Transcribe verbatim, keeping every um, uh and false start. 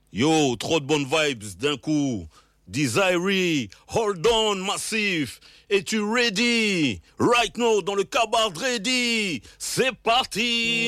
Yo, trop de bonnes vibes d'un coup. Desiree, hold on, massif. Es-tu ready? Right now, dans le cabaret ready. C'est parti.